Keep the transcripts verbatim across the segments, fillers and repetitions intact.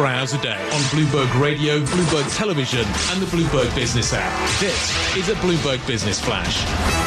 twenty-four hours a day on Bloomberg Radio, Bloomberg Television and the Bloomberg Business app. This is a Bloomberg Business Flash.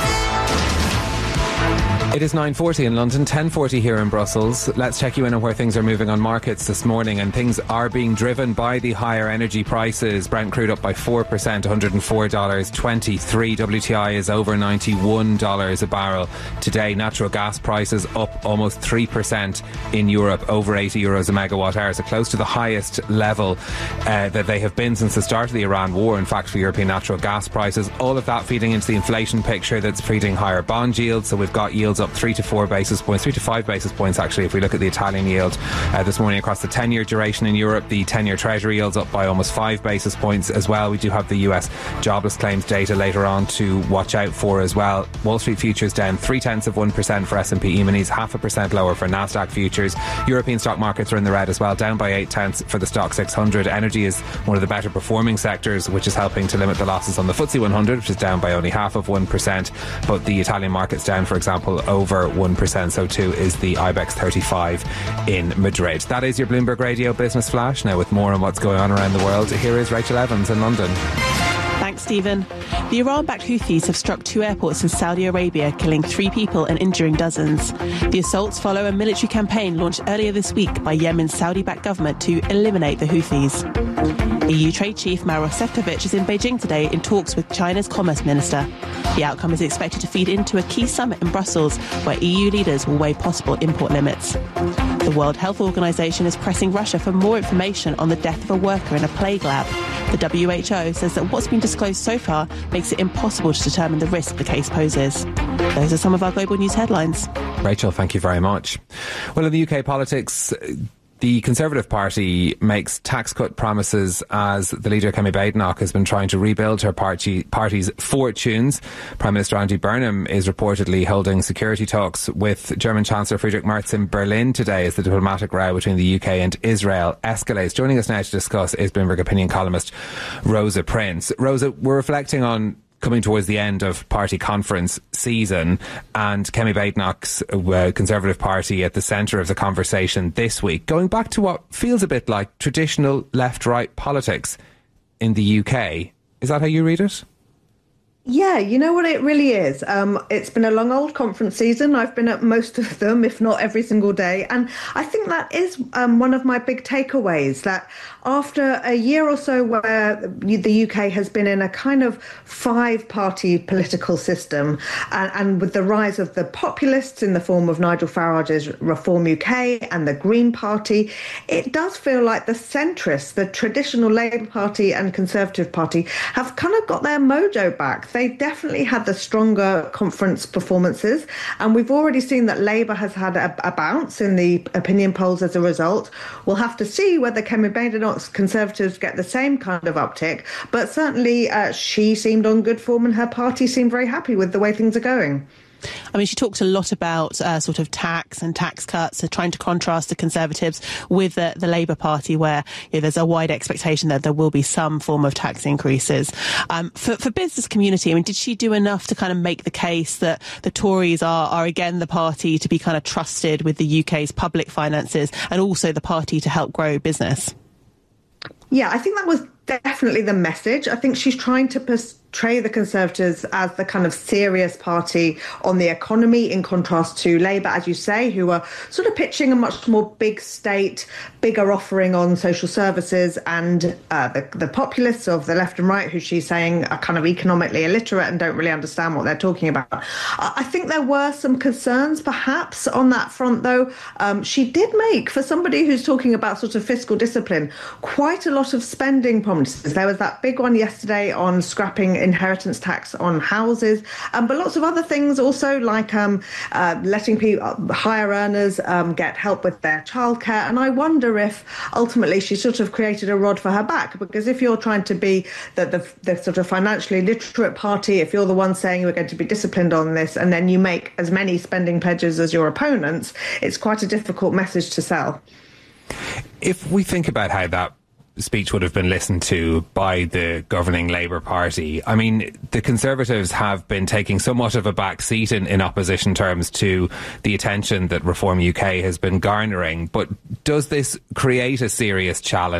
It is nine forty in London, ten forty here in Brussels. Let's check you in on where things are moving on markets this morning, and things are being driven by the higher energy prices. Brent crude up by four percent, one hundred four dollars twenty-three. W T I is over ninety-one dollars a barrel today. Natural gas prices up almost three percent in Europe, over eighty euros a megawatt hour, so close to the highest level uh, that they have been since the start of the Iran war, in fact, for European natural gas prices. All of that feeding into the inflation picture that's feeding higher bond yields, so we've got yields up three to four basis points, three to five basis points actually if we look at the Italian yield uh, this morning across the ten-year duration in Europe. The ten-year Treasury yields up by almost five basis points as well. We do have the U S jobless claims data later on to watch out for as well. Wall Street futures down three tenths of one percent for S and P E-minis, half a percent lower for Nasdaq futures. European stock markets are in the red as well, down by eight tenths for the stock six hundred. Energy is one of the better performing sectors, which is helping to limit the losses on the F T S E one hundred, which is down by only half of one percent. But the Italian market's down, for example, over one percent. So too is the IBEX thirty-five in Madrid. That is your Bloomberg Radio Business Flash. Now with more on what's going on around the world, here is Rachel Evans in London. Thanks, Stephen. The Iran-backed Houthis have struck two airports in Saudi Arabia, killing three people and injuring dozens. The assaults follow a military campaign launched earlier this week by Yemen's Saudi-backed government to eliminate the Houthis. E U Trade Chief Maros Sefcovic is in Beijing today in talks with China's Commerce Minister. The outcome is expected to feed into a key summit in Brussels, where E U leaders will weigh possible import limits. The World Health Organization is pressing Russia for more information on the death of a worker in a plague lab. The W H O says that what's been disclosed so far makes it impossible to determine the risk the case poses. Those are some of our global news headlines. Rachel, thank you very much. Well, in the U K politics, the Conservative Party makes tax cut promises as the leader, Kemi Badenoch, has been trying to rebuild her party, party's fortunes. Prime Minister Andy Burnham is reportedly holding security talks with German Chancellor Friedrich Merz in Berlin today as the diplomatic row between the U K and Israel escalates. Joining us now to discuss is Bloomberg opinion columnist Rosa Prince. Rosa, we're reflecting on coming towards the end of party conference season, and Kemi Badenoch's uh, Conservative Party at the centre of the conversation this week, going back to what feels a bit like traditional left-right politics in the U K. Is that how you read it? Yeah, you know what it really is. Um, it's been a long old conference season. I've been at most of them, if not every single day. And I think that is um, one of my big takeaways, that after a year or so where the U K has been in a kind of five-party political system, and, and with the rise of the populists in the form of Nigel Farage's Reform U K and the Green Party, it does feel like the centrists, the traditional Labour Party and Conservative Party, have kind of got their mojo back. They definitely had the stronger conference performances, and we've already seen that Labour has had a, a bounce in the opinion polls as a result. We'll have to see whether Kemi Badenoch's Conservatives get the same kind of uptick, but certainly uh, she seemed on good form and her party seemed very happy with the way things are going. I mean, she talked a lot about uh, sort of tax and tax cuts, so trying to contrast the Conservatives with the, the Labour Party, where you know, there's a wide expectation that there will be some form of tax increases. Um, for, for business community, I mean, did she do enough to kind of make the case that the Tories are, are again the party to be kind of trusted with the U K's public finances, and also the party to help grow business? Yeah, I think that was definitely the message. I think she's trying to portray the Conservatives as the kind of serious party on the economy, in contrast to Labour, as you say, who are sort of pitching a much more big state, bigger offering on social services, and uh, the, the populists of the left and right, who she's saying are kind of economically illiterate and don't really understand what they're talking about. I think there were some concerns perhaps on that front, though. Um, she did make, for somebody who's talking about sort of fiscal discipline, quite a lot of spending promises. There was that big one yesterday on scrapping inheritance tax on houses, um, but lots of other things also, like um, uh, letting people, higher earners um, get help with their childcare. And I wonder if ultimately she sort of created a rod for her back, because if you're trying to be the, the, the sort of financially literate party, if you're the one saying you're going to be disciplined on this, and then you make as many spending pledges as your opponents, it's quite a difficult message to sell. If we think about how that speech would have been listened to by the governing Labour Party, I mean, the Conservatives have been taking somewhat of a back seat in, in opposition terms to the attention that Reform U K has been garnering. But does this create a serious challenge